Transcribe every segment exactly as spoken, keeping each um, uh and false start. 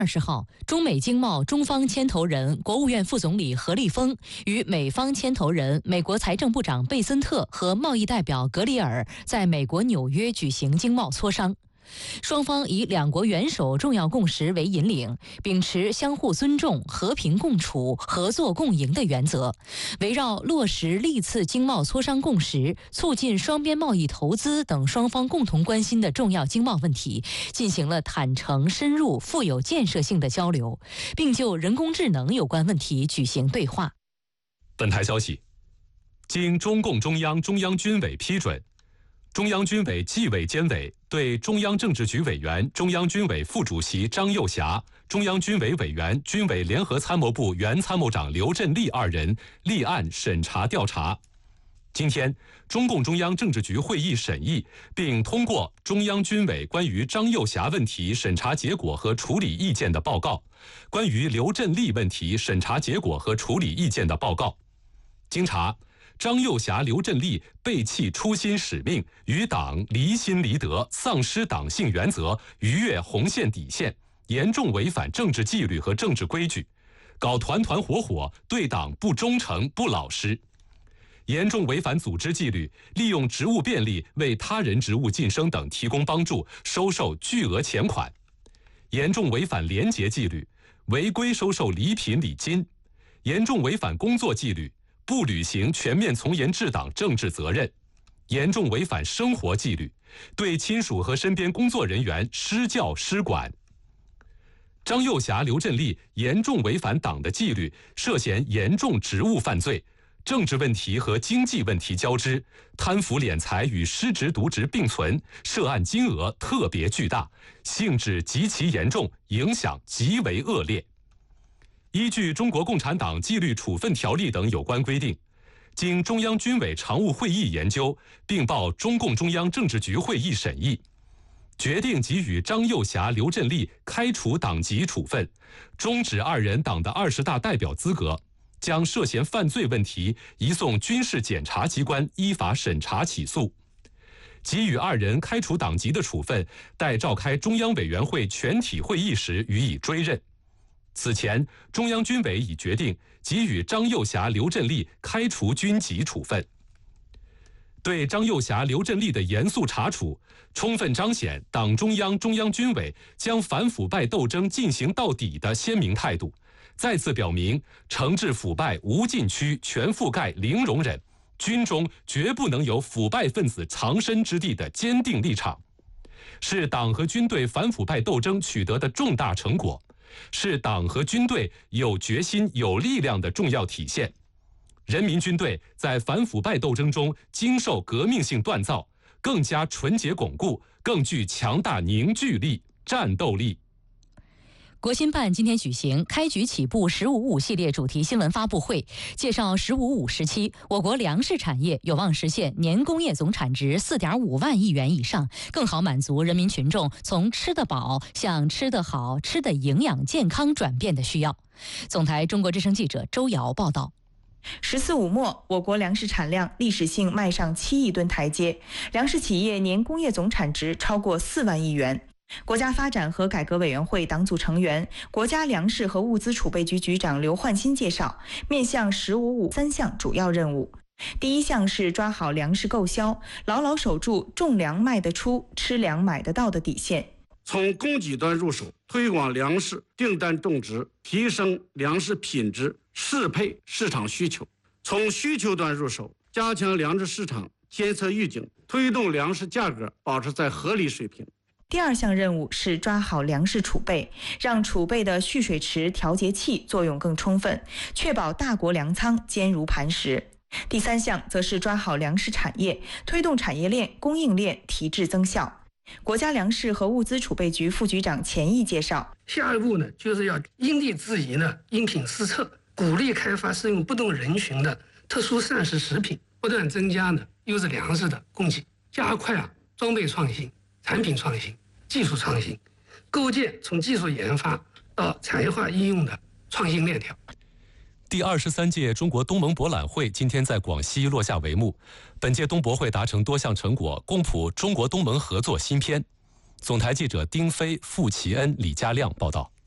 二十号，中美经贸中方牵头人、国务院副总理何立峰与美方牵头人、美国财政部长贝森特和贸易代表格里尔在美国纽约举行经贸磋商。双方以两国元首重要共识为引领，秉持相互尊重、和平共处、合作共赢的原则，围绕落实历次经贸磋商共识、促进双边贸易投资等双方共同关心的重要经贸问题，进行了坦诚、深入、富有建设性的交流，并就人工智能有关问题举行对话。 本台消息，经中共中央、中央军委批准，中央军委纪委监委对中央政治局委员、中央军委副主席张又侠、中央军委委员、军委联合参谋部原参谋长刘振立二人立案审查调查。今天，中共中央政治局会议审议并通过中央军委关于张又侠问题审查结果和处理意见的报告，关于刘振立问题审查结果和处理意见的报告。经查，张又侠、刘振立背弃初心使命，与党离心离德，丧失党性原则，逾越红线底线，严重违反政治纪律和政治规矩，搞团团伙伙，对党不忠诚、不老实，严重违反组织纪律，利用职务便利为他人职务晋升等提供帮助，收受巨额钱款，严重违反廉洁纪律，违规收受礼品礼金，严重违反工作纪律，不履行全面从严治党政治责任，严重违反生活纪律，对亲属和身边工作人员施教施管。张又侠、刘振立严重违反党的纪律，涉嫌严重职务犯罪，政治问题和经济问题交织，贪腐敛财与失职渎职并存，涉案金额特别巨大，性质极其严重，影响极为恶劣。依据《中国共产党纪律处分条例》等有关规定，经中央军委常务会议研究，并报中共中央政治局会议审议，决定给予张又侠、刘振立开除党籍处分，终止二人党的二十大代表资格，将涉嫌犯罪问题移送军事检察机关依法审查起诉。给予二人开除党籍的处分，待召开中央委员会全体会议时予以追认。此前，中央军委已决定给予张又侠、刘振立开除军籍处分。对张又侠、刘振立的严肃查处，充分彰显党中央、中央军委将反腐败斗争进行到底的鲜明态度，再次表明惩治腐败无禁区、全覆盖、零容忍，军中绝不能有腐败分子藏身之地的坚定立场，是党和军队反腐败斗争取得的重大成果，是党和军队有决心、有力量的重要体现。人民军队在反腐败斗争中经受革命性锻造，更加纯洁巩固，更具强大凝聚力、战斗力。 国新办今天举行开局起步“十五五”系列主题新闻发布会，介绍“十五五”时期我国粮食产业有望实现年工业总产值 四点五万亿元以上，更好满足人民群众从吃得饱向吃得好、吃得营养健康转变的需要。总台中国之声记者周瑶报道。 十四五末，我国粮食产量历史性迈上七亿吨台阶，粮食企业年工业总产值超过四万亿元。国家发展和改革委员会党组成员、国家粮食和物资储备局局长刘焕新介绍，面向“十五五”三项主要任务。第一项是抓好粮食购销，牢牢守住种粮卖得出、吃粮买得到的底线。 从供给端入手，推广粮食订单种植，提升粮食品质，适配市场需求；从需求端入手，加强粮食市场监测预警，推动粮食价格保持在合理水平。 第二项任务是抓好粮食储备，让储备的蓄水池、调节器作用更充分，确保大国粮仓坚如磐石。第三项则是抓好粮食产业，推动产业链、供应链提质增效。国家粮食和物资储备局副局长钱毅介绍， 下一步呢，就是要因地制宜呢，因品施策，鼓励开发适用不同人群的特殊膳食食品，不断增加呢优质粮食的供给，加快啊装备创新、产品创新、技术创新，构建从技术研发到产业化应用的创新链条。 第二十三届中国东盟博览会今天在广西落下帷幕。本届东博会达成多项成果，共谱中国东盟合作新篇。总台记者丁飞、傅奇恩、李家亮报道。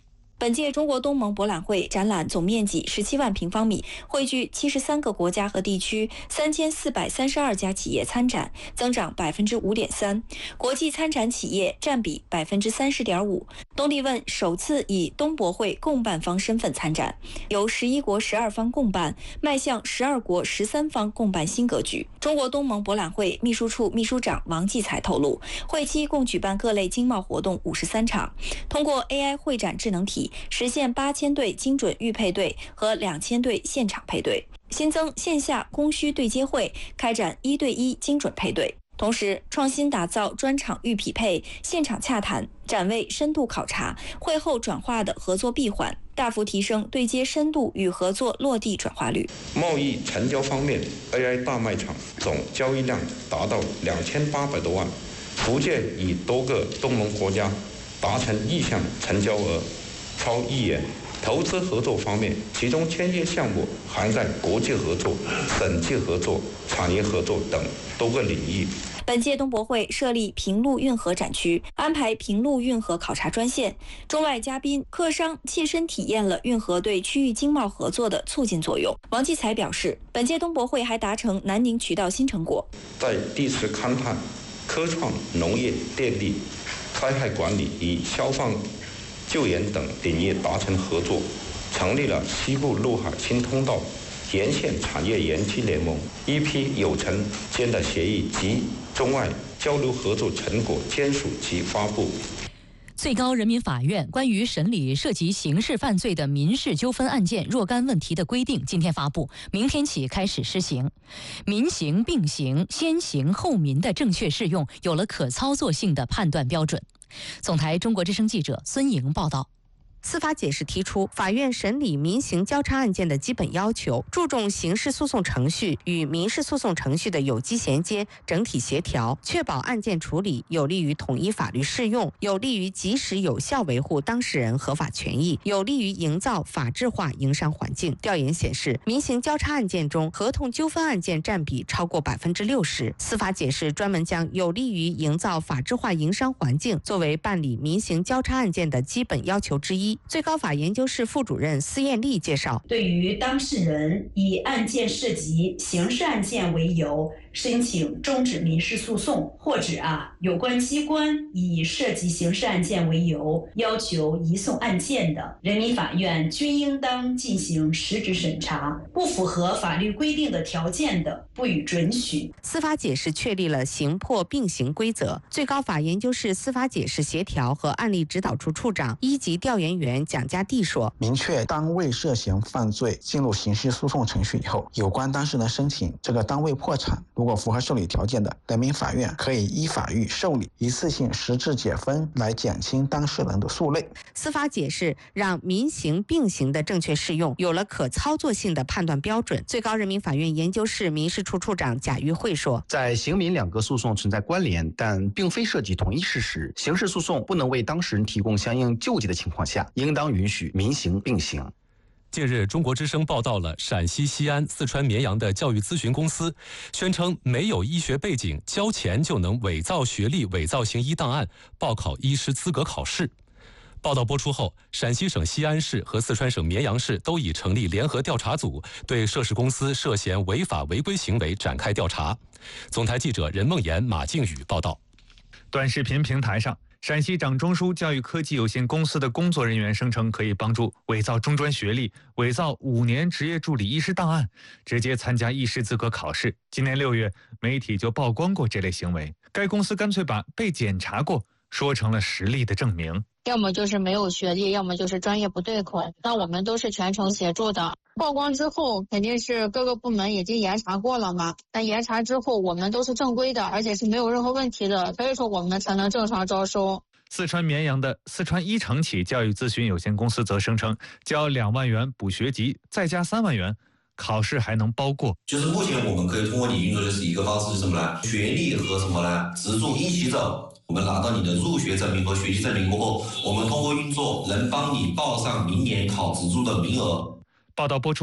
本届中国东盟博览会展览总面积十七万平方米，汇聚七十三个国家和地区，三千四百三十二家企业参展，增长百分之五点三，国际参展企业占比百分之三十点五。东帝汶首次以东博会共办方身份参展，由十一国十二方共办，迈向十二国十三方共办新格局。中国东盟博览会秘书处秘书长王继才透露，会期共举办各类经贸活动五十三场，通过 A I 会展智能体实现八千对精准预配对和两千对现场配对，新增线下供需对接会，开展一对一精准配对。同时，创新打造专场预匹配、现场洽谈、展位深度考察、会后转化的合作闭环，大幅提升对接深度与合作落地转化率。 贸易成交方面 ，A I 大卖场总交易量达到两千八百多万，福建与多个东盟国家达成意向成交额超亿元。投资合作方面，其中签约项目涵盖国际合作、省际合作、产业合作等多个领域。 本届东博会设立平陆运河展区，安排平陆运河考察专线，中外嘉宾、客商切身体验了运河对区域经贸合作的促进作用。王继才表示，本届东博会还达成南宁渠道新成果， 在地质勘探、科创、农业、电力、灾害管理与消防救援等领域达成合作，成立了西部陆海新通道沿线产业园区联盟，一批有城间的协议及中外交流合作成果签署及发布。 最高人民法院关于审理涉及刑事犯罪的民事纠纷案件若干问题的规定今天发布，明天起开始施行。民刑并行、先刑后民的正确适用有了可操作性的判断标准。总台中国之声记者孙莹报道。 司法解释提出，法院审理民刑交叉案件的基本要求，注重刑事诉讼程序与民事诉讼程序的有机衔接、整体协调，确保案件处理有利于统一法律适用，有利于及时有效维护当事人合法权益，有利于营造法治化营商环境。调研显示，民刑交叉案件中，合同纠纷案件占比超过百分之六十。司法解释专门将有利于营造法治化营商环境作为办理民刑交叉案件的基本要求之一。最高法研究室副主任司艳丽介绍， 对于当事人以案件涉及刑事案件为由申请终止民事诉讼，或者啊有关机关以涉及刑事案件为由要求移送案件的，人民法院均应当进行实质审查，不符合法律规定的条件的，不予准许。 司法解释确立了刑破并行规则。最高法研究室司法解释协调和案例指导处处长、一级调研员蒋家地说， 明确单位涉嫌犯罪进入刑事诉讼程序以后，有关当事人申请这个单位破产，如果符合受理条件的，人民法院可以依法予受理，一次性实质解分来减轻当事人的诉累。 司法解释让民刑并行的正确适用有了可操作性的判断标准。最高人民法院研究室民事处处长贾玉慧说， 在刑民两个诉讼存在关联，但并非涉及同一事实，刑事诉讼不能为当事人提供相应救济的情况下，应当允许民刑并行。 近日，中国之声报道了陕西西安、四川绵阳的教育咨询公司宣称没有医学背景，交钱就能伪造学历、伪造行医档案，报考医师资格考试。报道播出后，陕西省西安市和四川省绵阳市都已成立联合调查组，对涉事公司涉嫌违法违规行为展开调查。总台记者任梦妍、马静宇报道。 短视频平台上，陕西掌中枢教育科技有限公司的工作人员声称可以帮助伪造中专学历、伪造五年执业助理医师档案，直接参加医师资格考试。今年六月，媒体就曝光过这类行为。该公司干脆把被检查过说成了实力的证明。 要么就是没有学历，要么就是专业不对口。那我们都是全程协助的。曝光之后，肯定是各个部门已经严查过了嘛。那严查之后，我们都是正规的，而且是没有任何问题的，所以说我们才能正常招收。 四川绵阳的四川一城企教育咨询有限公司则声称，交两万元补学籍，再加三万元，考试还能包过。 就是目前我们可以通过你运作的是一个方式是什么呢？学历和什么呢？职重一起走。我们拿到你的入学证明和学习证明过后，我们通过运作能帮你报上明年考职助的名额。 报道播出后，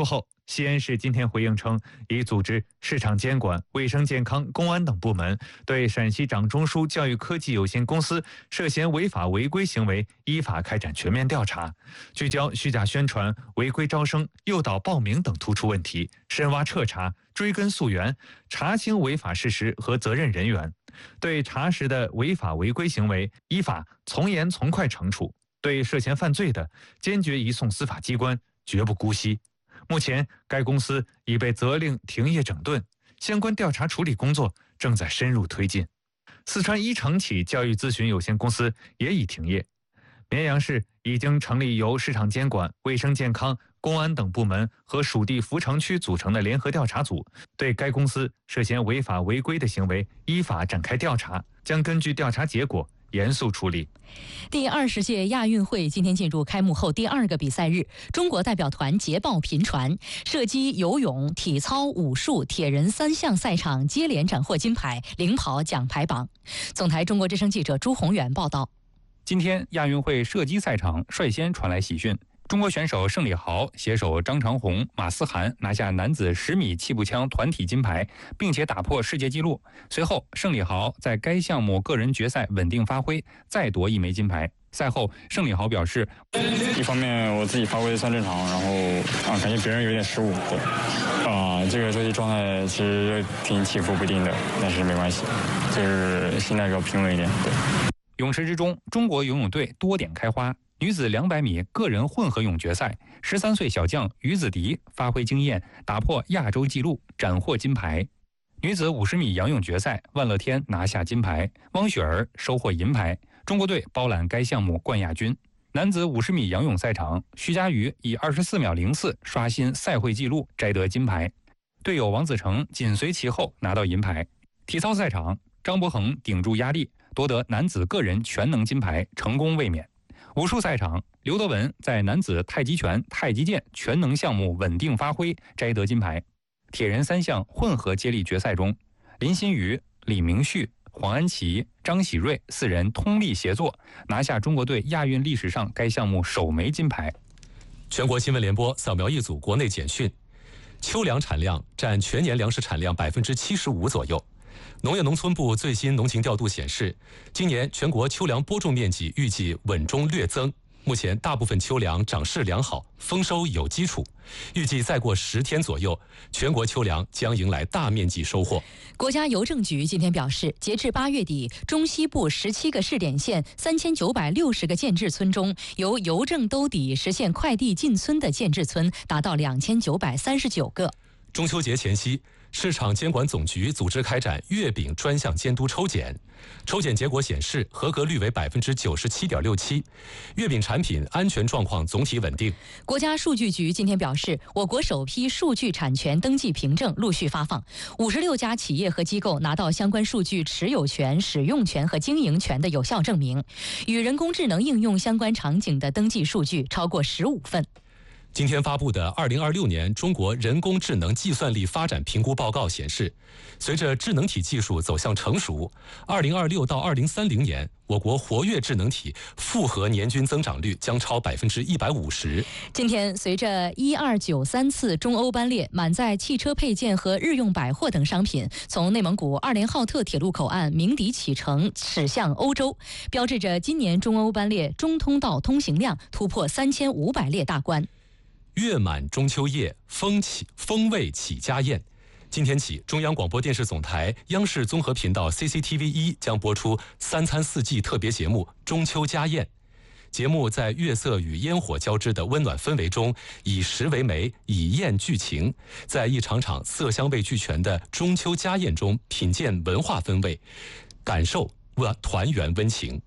西安市今天回应称，已组织市场监管、卫生健康、公安等部门对陕西掌中枢教育科技有限公司涉嫌违法违规行为依法开展全面调查，聚焦虚假宣传、违规招生、诱导报名等突出问题，深挖彻查，追根溯源，查清违法事实和责任人员，对查实的违法违规行为依法从严从快惩处，对涉嫌犯罪的坚决移送司法机关，绝不姑息。目前，该公司已被责令停业整顿，相关调查处理工作正在深入推进。四川一城企教育咨询有限公司也已停业。绵阳市已经成立由市场监管、卫生健康、公安等部门和属地扶城区组成的联合调查组，对该公司涉嫌违法违规的行为依法展开调查，将根据调查结果严肃处理。 第二十届亚运会今天进入开幕后第二个比赛日，中国代表团捷报频传，射击、游泳、体操、武术、铁人三项赛场接连斩获金牌，领跑奖牌榜。总台中国之声记者朱宏远报道。 今天亚运会射击赛场率先传来喜讯，中国选手盛礼豪携手张长虹、马思涵拿下男子十米气步枪团体金牌，并且打破世界纪录。随后，盛礼豪在该项目个人决赛稳定发挥，再夺一枚金牌。赛后，盛礼豪表示：“ 一方面我自己发挥算正常，然后啊，感觉别人有点失误，对，啊，这个射击状态其实挺起伏不定的，但是没关系，就是心态比较平稳一点，对。” 泳池之中，中国游泳队多点开花。女子两百米个人混合泳决赛，十三岁小将于子迪发挥惊艳，打破亚洲纪录，斩获金牌。女子五十米仰泳决赛，万乐天拿下金牌，汪雪儿收获银牌，中国队包揽该项目冠亚军。男子五十米仰泳赛场，徐嘉余以二十四秒零四刷新赛会纪录，摘得金牌，队友王子成紧随其后拿到银牌。体操赛场，张博恒顶住压力，夺得男子个人全能金牌，成功卫冕。武术赛场，刘德文在男子太极拳、太极剑全能项目稳定发挥，摘得金牌。铁人三项混合接力决赛中，林新宇、李明旭、黄安琪、张喜瑞四人通力协作，拿下中国队亚运历史上该项目首枚金牌。 全国新闻联播扫描一组国内简讯：秋粮产量占全年粮食产量百分之七十五左右。农业农村部最新农情调度显示，今年全国秋粮播种面积预计稳中略增。目前大部分秋粮长势良好，丰收有基础。预计再过十天左右，全国秋粮将迎来大面积收获。 国家邮政局今天表示，截至八月底，中西部十七个试点县三千九百六十个建制村中，由邮政兜底实现快递进村的建制村达到两千九百三十九个。 中秋节前夕，市场监管总局组织开展月饼专项监督抽检，抽检结果显示，合格率为百分之九十七点六七，月饼产品安全状况总体稳定。 国家数据局今天表示，我国首批数据产权登记凭证陆续发放，五十六家企业和机构拿到相关数据持有权、使用权和经营权的有效证明，与人工智能应用相关场景的登记数据超过十五份。 今天发布的二零二六年中国人工智能计算力发展评估报告显示，随着智能体技术走向成熟，二零二六到二零三零年，我国活跃智能体复合年均增长率将超百分之一百五十。 今天，随着一二九三次中欧班列满载汽车配件和日用百货等商品从内蒙古二连浩特铁路口岸鸣笛启程驶向欧洲，标志着今年中欧班列中通道通行量突破三千五百列大关。 月满中秋夜，风起风味起家宴。今天起，中央广播电视总台央视综合频道 C C T V 一将播出三餐四季特别节目《中秋家宴》。节目在月色与烟火交织的温暖氛围中，以食为媒，以宴聚情，在一场场色香味俱全的中秋家宴中品鉴文化氛围，感受团圆温情。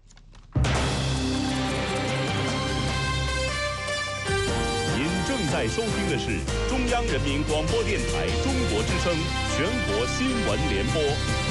在收听的是中央人民广播电台中国之声全国新闻联播。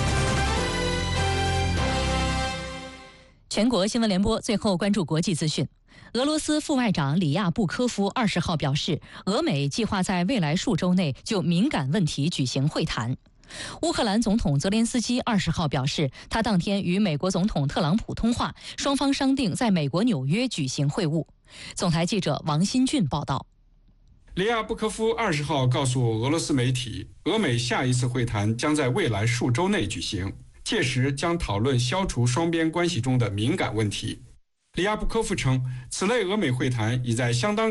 全国新闻联播最后关注国际资讯。俄罗斯副外长里亚布科夫二十号表示，俄美计划在未来数周内就敏感问题举行会谈。乌克兰总统泽连斯基二十号表示，他当天与美国总统特朗普通话，双方商定在美国纽约举行会晤。总台记者王新俊报道。 里亚布科夫二十号告诉俄罗斯媒体，俄美下一次会谈将在未来数周内举行，届时将讨论消除双边关系中的敏感问题。里亚布科夫称，此类俄美会谈已在相当